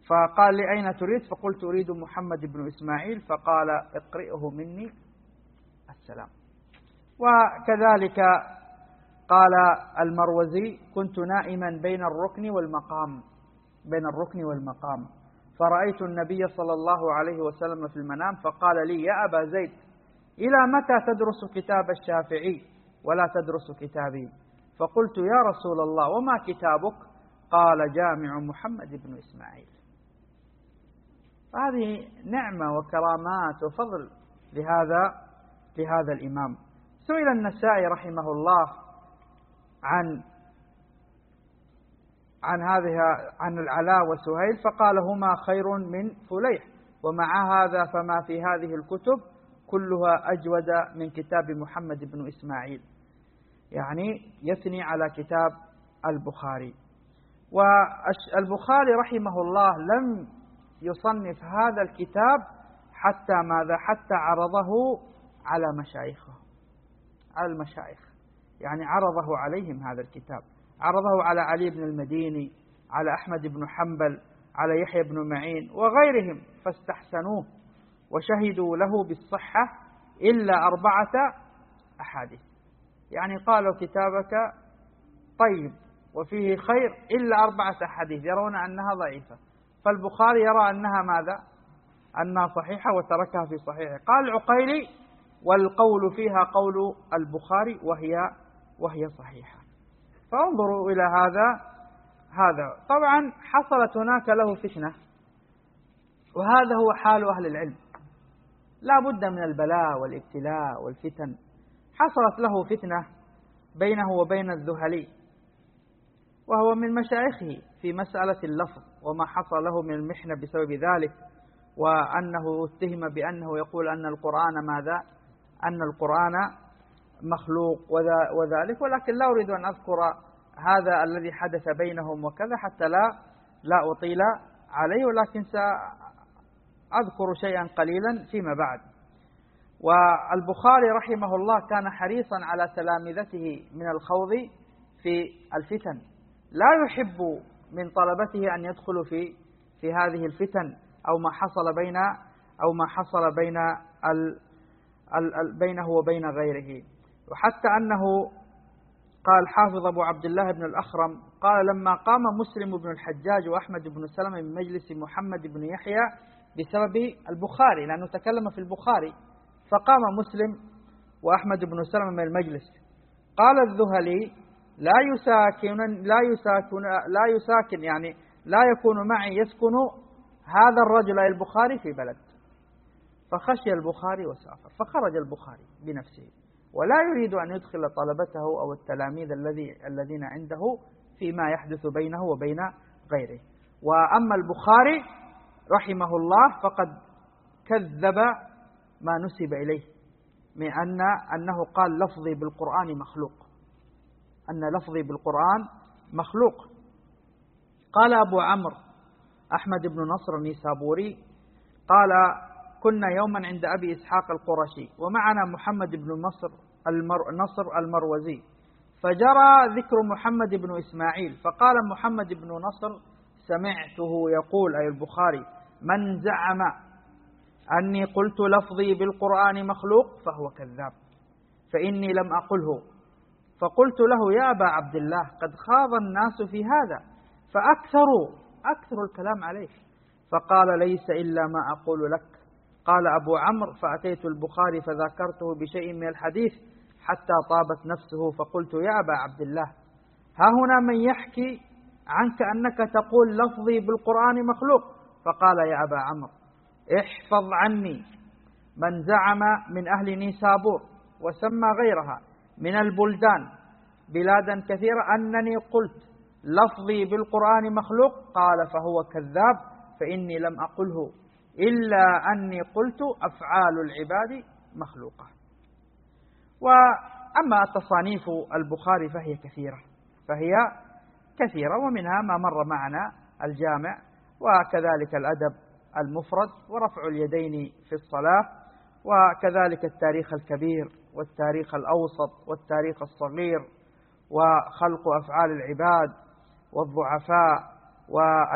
فقال لي أين تريد؟ فقلت أريد محمد بن إسماعيل، فقال اقرئه مني السلام. وكذلك قال المروزي كنت نائما بين الركن والمقام فرأيت النبي صلى الله عليه وسلم في المنام فقال لي يا أبا زيد إلى متى تدرس كتاب الشافعي ولا تدرس كتابي؟ فقلت يا رسول الله وما كتابك؟ قال جامع محمد بن إسماعيل. هذه نعمة وكرامات وفضل لهذا الإمام. سئل النسائي رحمه الله عن العلاء وسهيل فقال هما خير من فليح، ومع هذا فما في هذه الكتب كلها أجود من كتاب محمد بن إسماعيل، يعني يثني على كتاب البخاري. والبخاري رحمه الله لم يصنف هذا الكتاب حتى عرضه على المشايخ، يعني عرضه عليهم هذا الكتاب، عرضه على علي بن المديني، على أحمد بن حنبل، على يحيى بن معين وغيرهم، فاستحسنوه وشهدوا له بالصحة إلا 4 أحاديث. يعني قالوا كتابك طيب وفيه خير إلا 4 أحاديث يرون أنها ضعيفة، فالبخاري يرى أنها ماذا؟ أنها صحيحة وتركها في صحيحه. قال العقيلي والقول فيها قول البخاري وهي صحيحة. فانظروا إلى هذا. طبعا حصلت هناك له فتنة، وهذا هو حال أهل العلم، لا بد من البلاء والابتلاء والفتن. حصلت له فتنة بينه وبين الذهلي، وهو من مشايخه في مسألة اللفظ، وما حصل له من المحنة بسبب ذلك، وأنه اتهم بأنه يقول أن القرآن مخلوق وذلك، ولكن لا أريد أن أذكر هذا الذي حدث بينهم وكذا حتى لا أطيل عليه، ولكن سأذكر شيئا قليلا فيما بعد. والبخاري رحمه الله كان حريصا على تلامذته من الخوض في الفتن، لا يحب من طلبته أن يدخلوا في هذه الفتن أو ما حصل بينه وبين غيره. وحتى أنه قال حافظ أبو عبد الله بن الأخرم قال لما قام مسلم بن الحجاج وأحمد بن سلمة من مجلس محمد بن يحيى بسبب البخاري، لأنه تكلم في البخاري، فقام مسلم وأحمد بن سلمة من المجلس، قال الذهلي لا يساكن يعني لا يكون معي يسكن هذا الرجل أي البخاري في بلد، فخشي البخاري وسافر، فخرج البخاري بنفسه ولا يريد أن يدخل طلبته أو التلاميذ الذين عنده فيما يحدث بينه وبين غيره. وأما البخاري رحمه الله فقد كذب ما نسب إليه من أنه قال لفظي بالقرآن مخلوق، أن لفظي بالقرآن مخلوق. قال أبو عمرو أحمد بن نصر النيسابوري قال كنا يوما عند أبي إسحاق القرشي ومعنا محمد بن نصر المروزي، فجرى ذكر محمد بن إسماعيل، فقال محمد بن نصر سمعته يقول أي البخاري من زعم أني قلت لفظي بالقرآن مخلوق فهو كذاب، فإني لم أقله. فقلت له يا أبا عبد الله قد خاض الناس في هذا فأكثروا الكلام عليه، فقال ليس إلا ما أقول لك. قال أبو عمرو فأتيت البخاري فذكرته بشيء من الحديث حتى طابت نفسه، فقلت يا أبا عبد الله ها هنا من يحكي عنك أنك تقول لفظي بالقرآن مخلوق. فقال يا أبا عمرو احفظ عني من زعم من أهل نيسابور وسمى غيرها من البلدان بلادا كثيرة أنني قلت لفظي بالقرآن مخلوق، قال فهو كذاب، فإني لم أقله إلا أني قلت أفعال العباد مخلوقة. وأما تصانيف البخاري فهي كثيرة، ومنها ما مر معنا الجامع، وكذلك الأدب المفرد، ورفع اليدين في الصلاة، وكذلك التاريخ الكبير والتاريخ الأوسط والتاريخ الصغير، وخلق أفعال العباد والضعفاء